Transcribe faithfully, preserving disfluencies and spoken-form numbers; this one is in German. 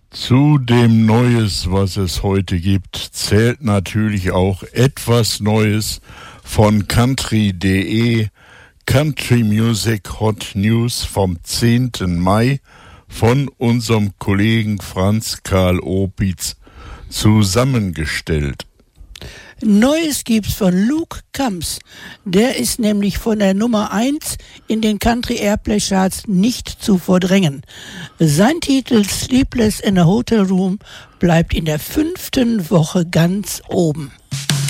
Zu dem Neues, was es heute gibt, zählt natürlich auch etwas Neues von country punkt de, Country Music Hot News vom zehnten Mai von unserem Kollegen Franz Karl Opitz zusammengestellt. Neues gibt's von Luke Combs. Der ist nämlich von der Nummer eins in den Country Airplay Charts nicht zu verdrängen. Sein Titel Sleepless in a Hotel Room bleibt in der fünften Woche ganz oben.